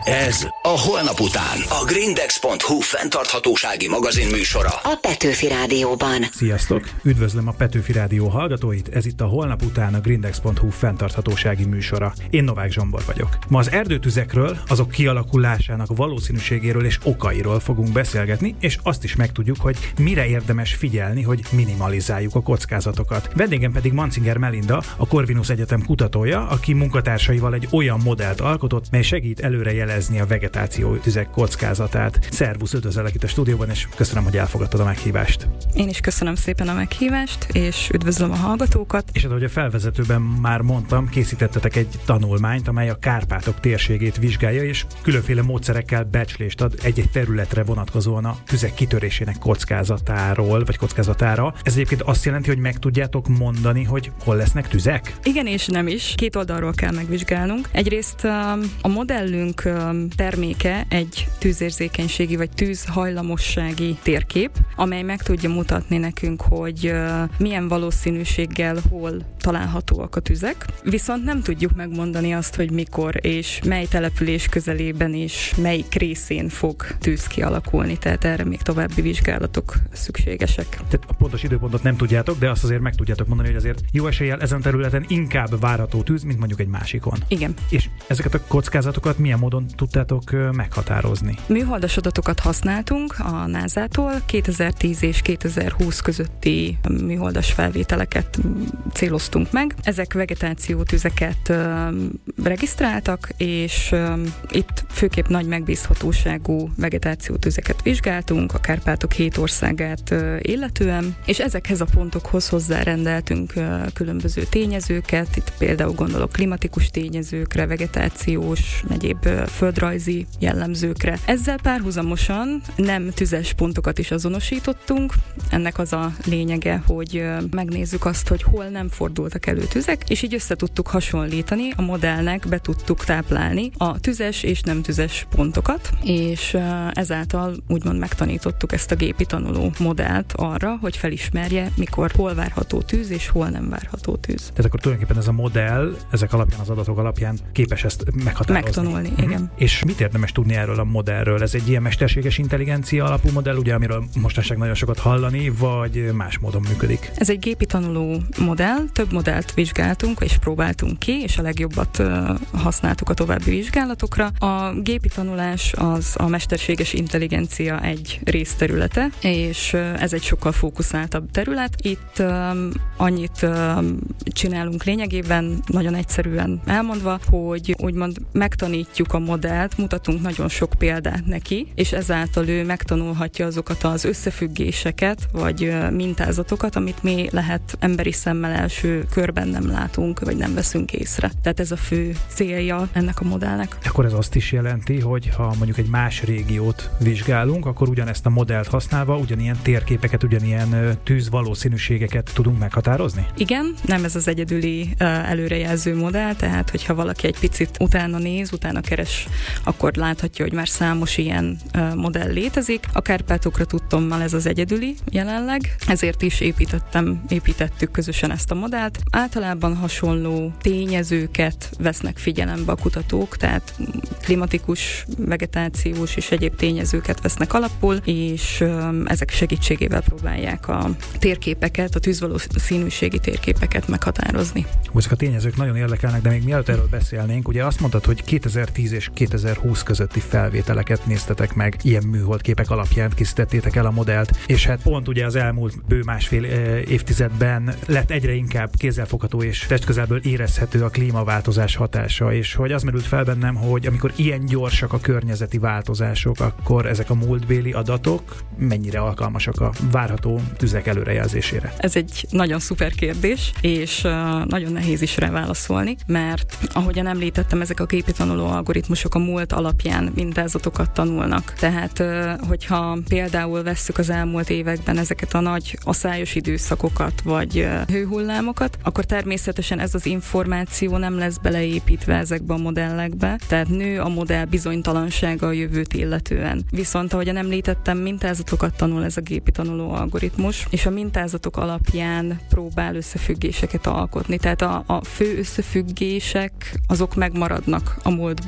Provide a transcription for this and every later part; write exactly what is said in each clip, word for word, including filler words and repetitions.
Ez a Holnap után. A Grindex pont hu fenntarthatósági magazin műsora. A Petőfi Rádióban. Sziasztok! Üdvözlöm a Petőfi Rádió hallgatóit, ez itt a Holnap után a Grindex pont hu fenntarthatósági műsora. Én Novák Zsombor vagyok. Ma az erdőtüzekről, azok kialakulásának valószínűségéről és okairól fogunk beszélgetni, és azt is megtudjuk, hogy mire érdemes figyelni, hogy minimalizáljuk a kockázatokat. Vendégem pedig Mancinger Melinda, a Corvinus Egyetem kutatója, aki munkatársaival egy olyan modellt alkotott, mely segít előrejelezni a vegetáció tüzek kockázatát. Szervusz, üdvözöllek itt a stúdióban, és köszönöm, hogy elfogadtad a meghívást. Én is köszönöm szépen a meghívást, és üdvözlöm a hallgatókat. És hát, ahogy a felvezetőben már mondtam, készítettetek egy tanulmányt, amely a Kárpátok térségét vizsgálja, és különféle módszerekkel becslést ad egy-egy területre vonatkozóan a tüzek kitörésének kockázatáról, vagy kockázatára. Ez egyébként azt jelenti, hogy meg tudjátok mondani, hogy hol lesznek tüzek? Igen és nem is. Két oldalról kell megvizsgálnunk. Egyrészt a modellünk terméke egy tűzérzékenységi vagy tűzhajlamossági térkép, amely meg tudja mutatni nekünk, hogy milyen valószínűséggel hol találhatóak a tüzek. Viszont nem tudjuk megmondani azt, hogy mikor és mely település közelében és melyik részén fog tűz kialakulni, tehát erre még további vizsgálatok szükségesek. Tehát a pontos időpontot nem tudjátok, de azt azért meg tudjátok mondani, hogy azért jó eséllyel ezen területen inkább várható tűz, mint mondjuk egy másikon. Igen. És ezeket a kockázatokat milyen módon tudtátok meghatározni? Műholdas adatokat használtunk a názától, kétezer-tíz és kétezer-húsz közötti műholdas felvételeket céloztunk meg. Ezek vegetációtüzeket regisztráltak, és itt főképp nagy megbízhatóságú vegetációtüzeket vizsgáltunk, a Kárpátok hét országát illetően, és ezekhez a pontokhoz hozzárendeltünk különböző tényezőket, itt például gondolok klimatikus tényezőkre, vegetációs, egyéb földrajzi jellemzőkre. Ezzel párhuzamosan nem tüzes pontokat is azonosítottunk. Ennek az a lényege, hogy megnézzük azt, hogy hol nem fordultak elő tüzek, és így össze tudtuk hasonlítani, a modellnek be tudtuk táplálni a tüzes és nem tüzes pontokat, és ezáltal úgymond megtanítottuk ezt a gépi tanuló modellt arra, hogy felismerje, mikor hol várható tűz és hol nem várható tűz. Tehát akkor tulajdonképpen ez a modell, ezek alapján, az adatok alapján képes ezt meghatározni. Megtanulni, uh-huh. igen. És mit érdemes tudni erről a modellről? Ez egy ilyen mesterséges intelligencia alapú modell, ugye, amiről mostanság nagyon sokat hallani, vagy más módon működik? Ez egy gépi tanuló modell, több modellt vizsgáltunk és próbáltunk ki, és a legjobbat uh, használtuk a további vizsgálatokra. A gépi tanulás az a mesterséges intelligencia egy részterülete, és uh, ez egy sokkal fókuszáltabb terület. Itt um, annyit um, csinálunk lényegében, nagyon egyszerűen elmondva, hogy úgymond megtanítjuk a modellt, mutatunk nagyon sok példát neki, és ezáltal ő megtanulhatja azokat az összefüggéseket, vagy mintázatokat, amit mi lehet emberi szemmel első körben nem látunk, vagy nem veszünk észre. Tehát ez a fő célja ennek a modellnek. Akkor ez azt is jelenti, hogy ha mondjuk egy más régiót vizsgálunk, akkor ugyanezt a modellt használva ugyanilyen térképeket, ugyanilyen tűz valószínűségeket tudunk meghatározni? Igen, nem ez az egyedüli uh, előrejelző modell, tehát hogyha valaki egy picit utána néz, utána keres, akkor láthatja, hogy már számos ilyen uh, modell létezik. A Kárpátokra tudtommal ez az egyedüli jelenleg, ezért is építettem, építettük közösen ezt a modellt. Általában hasonló tényezőket vesznek figyelembe a kutatók, tehát klimatikus, vegetációs és egyéb tényezőket vesznek alapul, és um, ezek segítségével próbálják a térképeket, a tűzvalószínűségi térképeket meghatározni. Ezek a tényezők nagyon érdekelnek, de még mielőtt erről beszélnénk, ugye azt mondtad, hogy kétezer-tíz és kétezer-húsz közötti felvételeket néztetek meg, ilyen műholdképek alapján készítettétek el a modellt, és hát pont ugye az elmúlt bő másfél évtizedben lett egyre inkább kézzelfogható és testközelből érezhető a klímaváltozás hatása, és hogy az merült fel bennem, hogy amikor ilyen gyorsak a környezeti változások, akkor ezek a múltbéli adatok mennyire alkalmasak a várható tüzek előrejelzésére? Ez egy nagyon szuper kérdés, és uh, nagyon nehéz is rá válaszolni, mert ahogyan említettem, ezek a gépi tanuló algoritmusok a múlt alapján mintázatokat tanulnak. Tehát, uh, hogyha például vesszük az elmúlt években ezeket a nagy aszályos időszakokat, vagy uh, hőhullámokat, akkor természetesen ez az információ nem lesz beleépítve ezekbe a modellekbe, tehát nő a modell bizonytalansága a jövőt illetően. Viszont, ahogyan említettem, mintázatokat tanul ez a gépi tanuló algoritmus, és a mintázatok alapján próbál összefüggéseket alkotni. Tehát a, a fő összefüggések azok megmaradnak a múltból. Csak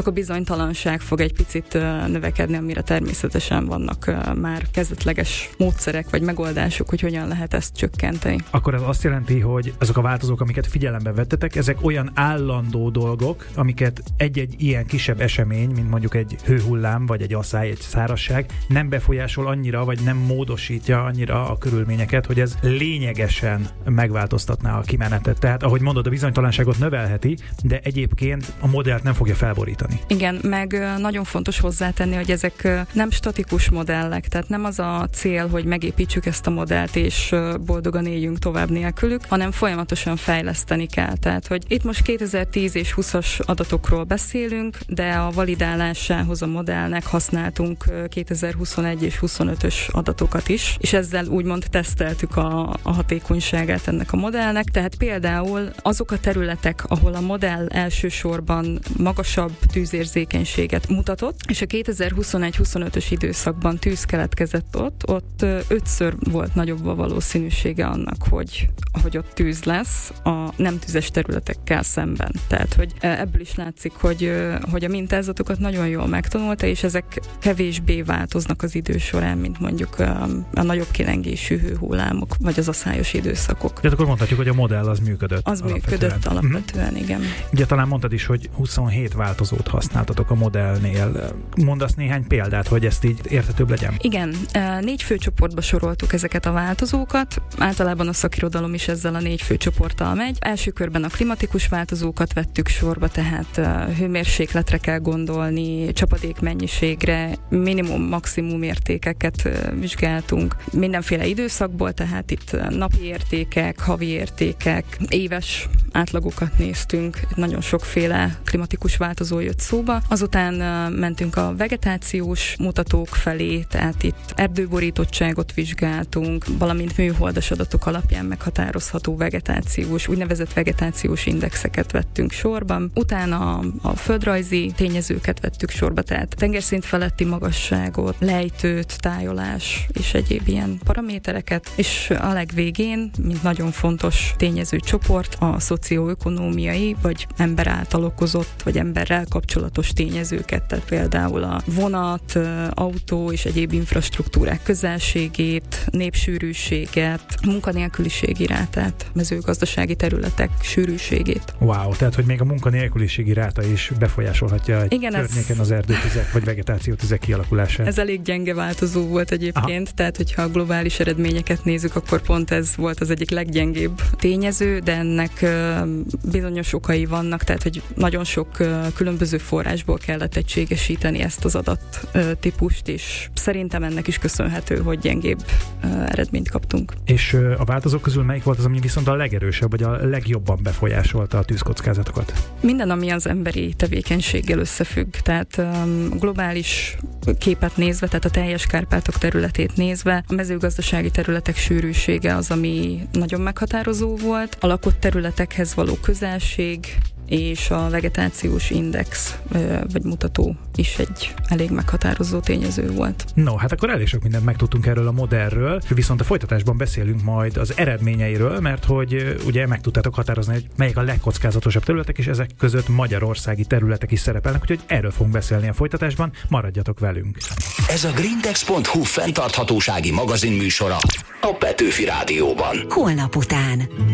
csak a bizonytalanság fog egy picit növekedni, amire természetesen vannak már kezdetleges módszerek vagy megoldások, hogy hogyan lehet ezt csökkenteni. Akkor ez azt jelenti, hogy azok a változók, amiket figyelembe vettetek, ezek olyan állandó dolgok, amiket egy-egy ilyen kisebb esemény, mint mondjuk egy hőhullám, vagy egy asszály, egy szárazság nem befolyásol annyira, vagy nem módosítja annyira a körülményeket, hogy ez lényegesen megváltoztatná a kimenetet. Tehát, ahogy mondod, a bizonytalanságot növelheti, de egyébként a modellt nem fogja felborítani. Igen, meg nagyon fontos hozzátenni, hogy ezek nem statikus modellek, tehát nem az a cél, hogy megépítsük ezt a modellt, és boldogan éljünk tovább nélkülük, hanem folyamatosan fejleszteni kell. Tehát, hogy itt most kétezer-tíz és húszas adatokról beszélünk, de a validálásához a modellnek használtunk kétezer-huszonegy és huszonötös adatokat is, és ezzel úgymond teszteltük a, a hatékonyságát ennek a modellnek. Tehát például azok a területek, ahol a modell elsősorban magasabb tűzérzékenységet mutatott, és a kétezer-huszonegy-huszonötös időszakban tűz keletkezett ott, ott ötször volt nagyobb a valószínűsége annak, hogy, hogy ott tűz lesz a nem tüzes területekkel szemben. Tehát, hogy ebből is látszik, hogy, hogy a mintázatokat nagyon jól megtanulta, és ezek kevésbé változnak az idő során, mint mondjuk a, a nagyobb kilengésű hőhullámok, vagy az asszályos időszakok. Tehát akkor mondhatjuk, hogy a modell az működött. Az alapvetően. működött alapvetően, mm. igen. Ugye talán mondtad is, hogy huszonhét változót használtatok a modellnél. Mondasz néhány példát, hogy ezt így érthetőbb legyen? Igen, négy főcsoportba soroltuk ezeket a változókat. Általában a szakirodalom is ezzel a négy főcsoporttal megy. Első körben a klimatikus változókat vettük sorba, tehát hőmérsékletre kell gondolni, csapadékmennyiségre, minimum, maximum értékeket vizsgáltunk. Mindenféle időszakból, tehát itt napi értékek, havi értékek, éves átlagokat néztünk, nagyon sokféle klimatikus változó jött szóba. Azután mentünk a vegetációs mutatók felé, tehát itt erdőborítottságot vizsgáltunk, valamint műholdas adatok alapján meghatározható vegetációs, úgynevezett vegetációs indexeket vettünk sorban. Utána a, a földrajzi tényezőket vettük sorba, tehát tengerszint feletti magasságot, lejtőt, tájolás és egyéb ilyen paramétereket, és a legvégén, mint nagyon fontos tényező csoport, a szocioökonómiai, vagy ember által okozott, vagy emberrel kapcsolatos tényezőket, tehát például a vonat, autó és egyéb infrastruktúrák közelségét, népsűrűséget, munkanélküliségi rátát, mezőgazdasági területek sűrűségét. Wow, tehát hogy még a munkanélküliségi ráta is befolyásolhatja egy Igen, környéken ez... az erdőtüzek vagy vegetációtüzek kialakulását. Ez elég gyenge változó volt egyébként, Aha. tehát hogyha a globális eredményeket nézzük, akkor pont ez volt az egyik leggyengébb tényező, de ennek bizonyos okai vannak, tehát hogy nagyon sok különböző forrásból kellett egységesíteni ezt az adattípust, és szerintem ennek is köszönhető, hogy gyengébb eredményt kaptunk. És a változók közül melyik volt az, ami viszont a legerősebb, vagy a legjobban befolyásolta a tűzkockázatokat? Minden, ami az emberi tevékenységgel összefügg, tehát globális képet nézve, tehát a teljes Kárpátok területét nézve, a mezőgazdasági területek sűrűsége az, ami nagyon meghatározó volt, a lakott területekhez való közelség, és a vegetációs index vagy mutató is egy elég meghatározó tényező volt. No, hát akkor elég sok mindent megtudtunk erről a modellről, viszont a folytatásban beszélünk majd az eredményeiről, mert hogy ugye meg tudtátok határozni, hogy melyek a legkockázatosabb területek, és ezek között magyarországi területek is szerepelnek, úgyhogy erről fogunk beszélni a folytatásban, maradjatok velünk. Ez a grindex pont hu fenntarthatósági magazin műsora a Petőfi Rádióban. Holnap után.